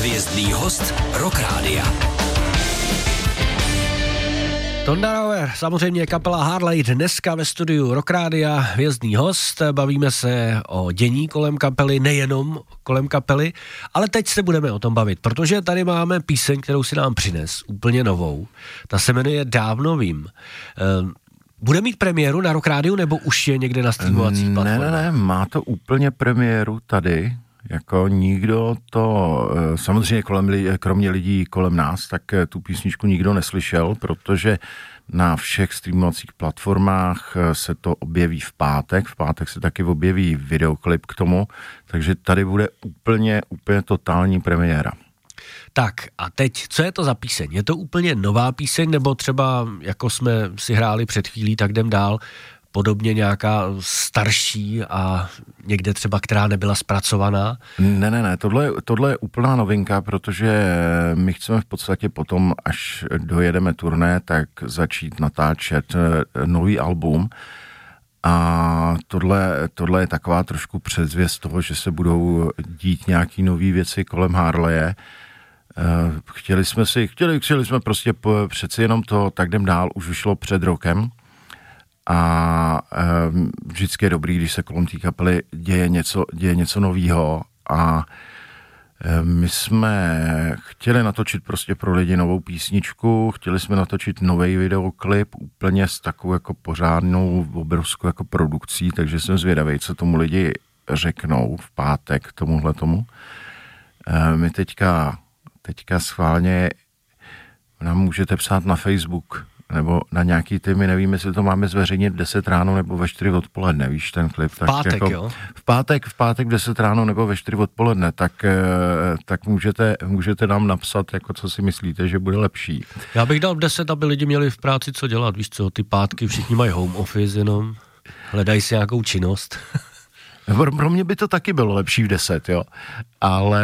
Hvězdný host Rock Rádia. Tonda Rauer, samozřejmě kapela Harley, dneska ve studiu Rock Rádia, hvězdný host. Bavíme se o dění kolem kapely, nejenom kolem kapely, ale teď se budeme o tom bavit, protože tady máme píseň, kterou si nám přines, úplně novou. Ta se jmenuje Dávno vím. Bude mít premiéru na Rock Rádiu, nebo už je někde na streamovacích platformách? Ne, má to úplně premiéru tady. Jako nikdo to, samozřejmě kromě lidí kolem nás, tak tu písničku nikdo neslyšel, protože na všech streamovacích platformách se to objeví v pátek se taky objeví videoklip k tomu, takže tady bude úplně totální premiéra. Tak a teď, co je to za píseň? Je to úplně nová píseň, nebo třeba, jako jsme si hráli před chvílí, tak jdem dál, podobně nějaká starší a někde třeba, která nebyla zpracovaná? Ne, tohle je úplná novinka, protože my chceme v podstatě potom, až dojedeme turné, tak začít natáčet nový album a tohle je taková trošku předzvěst toho, že se budou dít nějaký nový věci kolem Harleje. Chtěli jsme prostě přeci jenom to tak jdem dál, už vyšlo před rokem. A vždycky je dobrý, když se kolem té kapely děje něco novýho a my jsme chtěli natočit prostě pro lidi novou písničku, chtěli jsme natočit nový videoklip úplně s takovou jako pořádnou obrovskou jako produkcí, takže jsem zvědavý, co tomu lidi řeknou v pátek tomuhletomu. My teďka schválně nám můžete psát na Facebook nebo na nějaký my nevím, jestli to máme zveřejnit v 10 ráno nebo ve 4 odpoledne, víš, ten klip. Tak pátek, jako, jo? V pátek v 10 ráno nebo ve 4 odpoledne, tak můžete nám napsat, jako co si myslíte, že bude lepší. Já bych dal v 10, aby lidi měli v práci co dělat, víš co, ty pátky všichni mají home office jenom, hledají si nějakou činnost. Pro mě by to taky bylo lepší v 10, jo, ale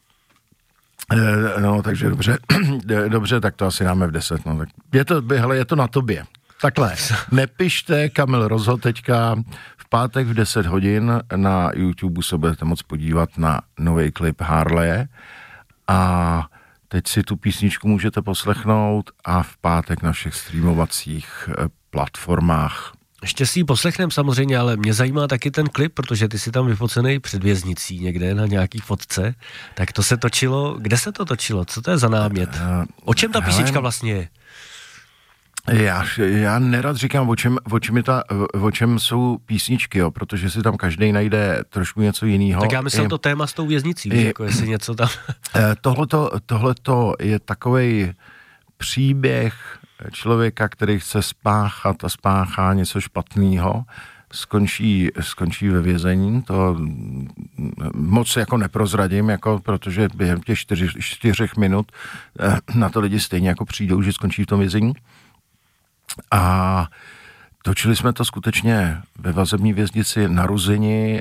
no, takže dobře, tak to asi dáme v 10, no, tak je to na tobě. Takhle, nepište, Kamil rozhod teďka, v pátek v 10 hodin na YouTube se budete moct podívat na nový klip Harleje a teď si tu písničku můžete poslechnout a v pátek na všech streamovacích platformách. Ještě si ji poslechneme samozřejmě, ale mě zajímá taky ten klip, protože ty jsi tam vyfocený před věznicí někde na nějaký fotce. Tak to se točilo, kde se to točilo? Co to je za námět? O čem ta písnička vlastně je? Já nerad říkám, o čem jsou písničky, jo, protože si tam každý najde trošku něco jiného. Tak já myslel to téma s tou věznicí, jako jestli něco tam... Tohleto je takovej příběh člověka, který chce spáchat a spáchá něco špatného, skončí ve vězení, to moc jako neprozradím, jako, protože během těch 4 minut na to lidi stejně jako přijdou, že skončí v tom vězení. A točili jsme to skutečně ve vazební věznici na Ruzini,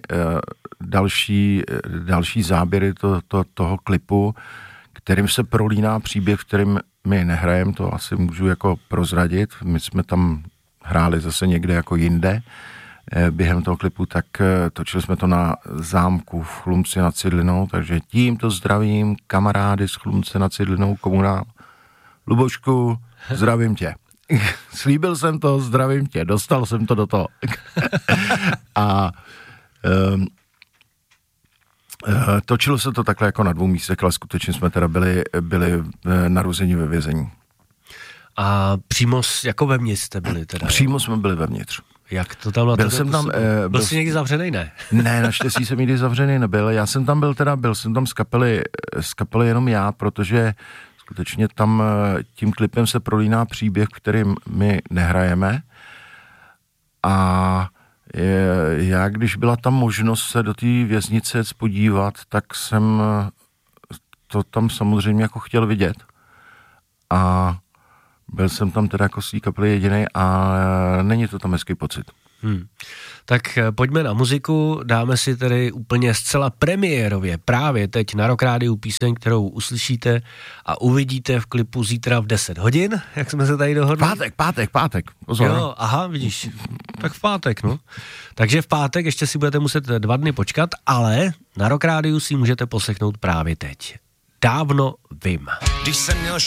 další záběry toho klipu, kterým se prolíná příběh, v kterým my nehrajeme, to asi můžu jako prozradit. My jsme tam hráli zase někde jako jinde během toho klipu, tak točili jsme to na zámku v Chlumci nad Cidlinou, takže tímto zdravím kamarády z Chlumce nad Cidlinou, komunál. Lubošku, zdravím tě. Slíbil jsem to, zdravím tě, dostal jsem to do toho. A točilo se to takhle jako na 2 místech, ale skutečně jsme teda byli narozeni ve vězení. A přímo jako vevnitř jste byli teda? Přímo jsme byli vevnitř. Jak to tam na byl jsem tam, byl jsi někdy zavřenej, ne? Ne, naštěstí jsem nikdy zavřený nebyl. Já jsem tam byl jsem tam z kapely jenom já, protože skutečně tam tím klipem se prolíná příběh, kterým my nehrajeme. A já, když byla tam možnost se do té věznice podívat, tak jsem to tam samozřejmě jako chtěl vidět. A byl jsem tam teda jako z té kapely jedinej a není to tam hezký pocit. Tak pojďme na muziku, dáme si tedy úplně zcela premiérově právě teď na Rock Rádiu píseň, kterou uslyšíte a uvidíte v klipu zítra v 10 hodin, jak jsme se tady dohodli. Pátek. Pozor. Jo, aha, vidíš, tak v pátek, no. Takže v pátek ještě si budete muset 2 dny počkat, ale na Rock Rádiu si můžete poslechnout právě teď. Dávno vím. Když jsem měl